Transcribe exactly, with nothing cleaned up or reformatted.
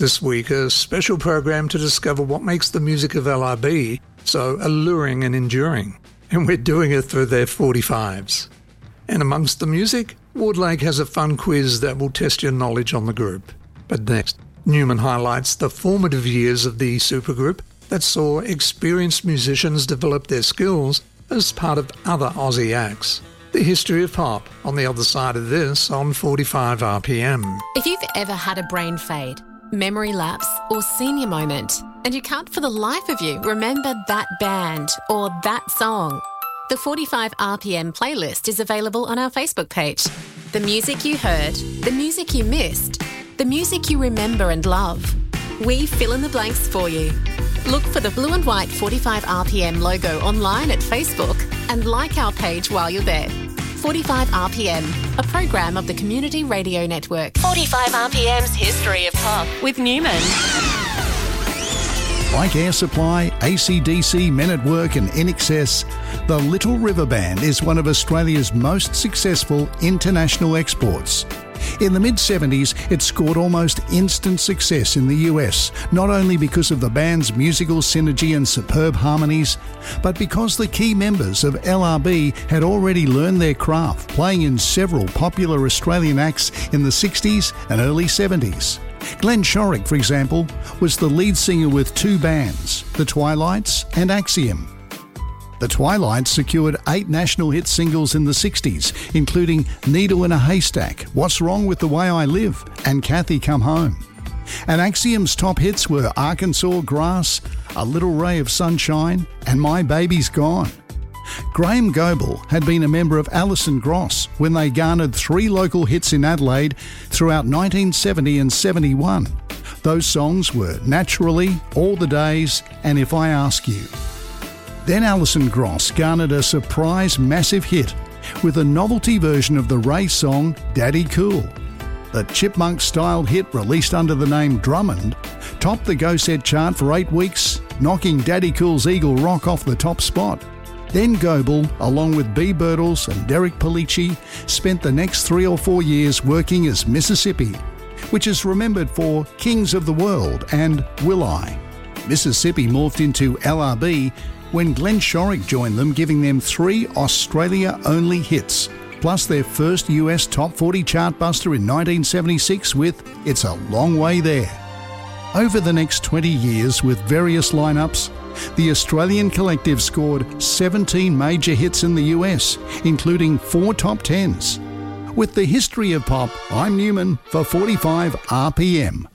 This week, a special program to discover what makes the music of L R B so alluring and enduring. And we're doing it through their forty-fives. And amongst the music, Wardlake has a fun quiz that will test your knowledge on the group. But next, Newman highlights the formative years of the supergroup that saw experienced musicians develop their skills as part of other Aussie acts. The history of pop on the other side of this on forty-five R P M. If you've ever had a brain fade, memory lapse or senior moment, and you can't for the life of you remember that band or that song, the forty-five R P M playlist is available on our Facebook page. The music you heard, the music you missed, the music you remember and love. We fill in the blanks for you. Look for the blue and white forty-five R P M logo online at Facebook and like our page while you're there. forty-five R P M, a program of the Community Radio Network. forty-five R P M's History of Pop with Newman. Like Air Supply, A C D C, Men at Work and I N X S, the Little River Band is one of Australia's most successful international exports. In the mid-seventies, it scored almost instant success in the U S, not only because of the band's musical synergy and superb harmonies, but because the key members of L R B had already learned their craft, playing in several popular Australian acts in the sixties and early seventies. Glenn Shorrock, for example, was the lead singer with two bands, The Twilights and Axiom. The Twilights secured eight national hit singles in the sixties, including Needle in a Haystack, What's Wrong with the Way I Live, and Kathy Come Home. And Axiom's top hits were Arkansas Grass, A Little Ray of Sunshine, and My Baby's Gone. Graham Goebel had been a member of Alison Gross when they garnered three local hits in Adelaide throughout nineteen seventy and seventy-one. Those songs were Naturally, All the Days, and If I Ask You. Then Alison Gross garnered a surprise massive hit with a novelty version of the Ray song Daddy Cool. The Chipmunk-styled hit, released under the name Drummond, topped the Go Set chart for eight weeks, knocking Daddy Cool's Eagle Rock off the top spot. Then Goebel, along with Bea Birtles and Derek Polici, spent the next three or four years working as Mississippi, which is remembered for Kings of the World and Will I. Mississippi morphed into L R B when Glenn Shorrock joined them, giving them three Australia-only hits, plus their first U S top forty chart buster in nineteen seventy-six with It's a Long Way There. Over the next twenty years, with various lineups, the Australian collective scored seventeen major hits in the U S, including four top tens. With the history of pop, I'm Newman for forty-five R P M.